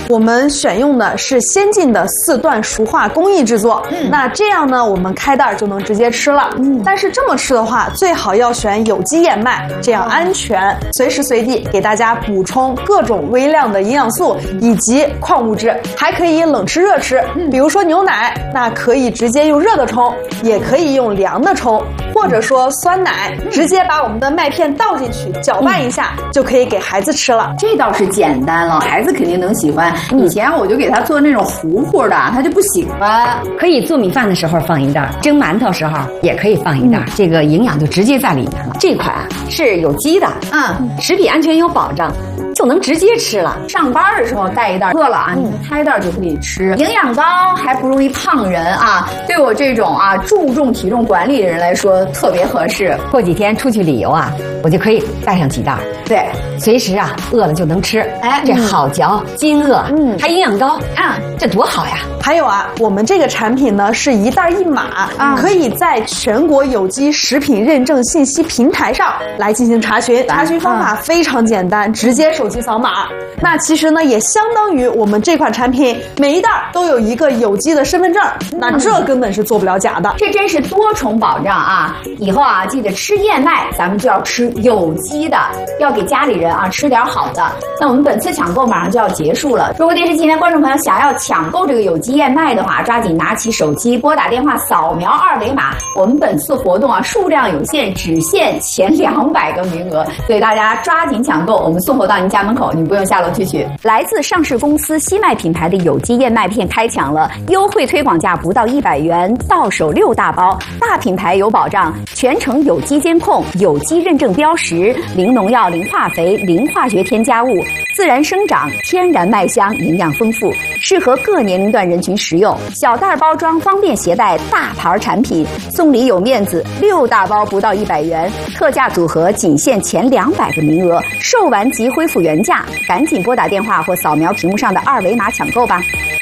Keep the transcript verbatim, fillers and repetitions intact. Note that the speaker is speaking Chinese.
我们选用的是先进的四段熟化工艺制作，嗯，那这样呢，我们开袋就能直接吃了。嗯，但是这么吃的话，最好要选有机燕麦，这样安全，随时随地给大家补充各种微量的营养素以及矿物质，还可以冷吃热吃。比如说牛奶，那可以直接用热的冲，也可以用凉的冲，或者说酸奶，直接把我们的麦片倒进去，搅拌一下，就可以给孩子吃了。 这倒是简单了，孩子肯定能喜欢。以前我就给他做那种糊糊的，他就不喜欢。 可以做米饭的时候放一袋，蒸馒头时候也可以放一袋，这个营养就直接在里面了。这款啊是有机的，嗯，食品安全有保障，就能直接吃了。 上班的时候带一袋，饿了啊，你开袋就可以吃。营养高还不容易胖人啊，对我这种啊注重体重管理的人来说特别合适。 过几天出去旅游啊，我就可以带上几袋， 对， 随时啊饿了就能吃。哎，这好嚼，津饿，嗯，还营养高，啊，这多好呀！ 还有啊，我们这个产品呢是一袋一码，啊、可以在全国有机食品认证信息平台上来进行查询。查询方法非常简单，直接手机扫码。那其实呢，也相当于我们这款产品每一袋都有一个有机的身份证，那这根本是做不了假的。 这真是多重保障啊！以后啊，记得吃燕麦，咱们就要吃有机的，要给家里人啊吃点好的。那我们本次抢购马上就要结束了。如果电视机前观众朋友想要抢购这个有机燕麦的话，抓紧拿起手机，拨打电话，扫描二维码。我们本次活动啊，数量有限，只限前两百个名额，所以大家抓紧抢购，我们送货到您家门口，您不用下楼去取。来自上市公司西麦品牌的有机燕麦片开抢了，优惠推广价不到一百元，到手六大包，大品牌有保障，全程有机监控，有机认证标识，零农药、零化肥、零化学添加物，自然生长，天然麦香，营养丰富，适合各年龄段人群食用。小袋包装方便携带，大牌产品，送礼有面子，六大包不到一百元，特价组合仅限前两百个名额，售完即恢复原价，赶紧拨打电话或扫描屏幕上的二维码抢购吧。